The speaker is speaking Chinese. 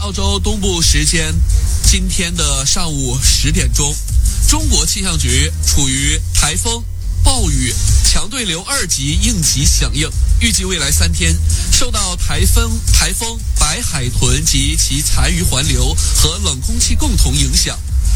澳洲东部时间今天的上午10点钟，中国气象局处于台风、暴雨、强对流2级应急响应，预计未来3天受到台风白海豚及其残余环流和冷空气共同影响，